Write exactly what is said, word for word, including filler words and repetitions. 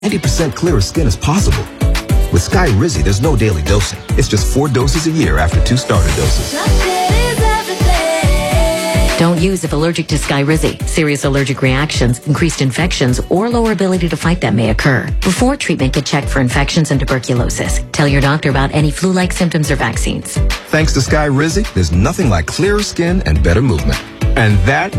ninety percent clearer skin is possible. With Skyrizi, there's no daily dosing. It's just four doses a year after two starter doses. Don't use if allergic to Skyrizi. Serious allergic reactions, increased infections, or lower ability to fight them may occur. Before treatment, get checked for infections and tuberculosis. Tell your doctor about any flu-like symptoms or vaccines. Thanks to Skyrizi, there's nothing like clearer skin and better movement. And that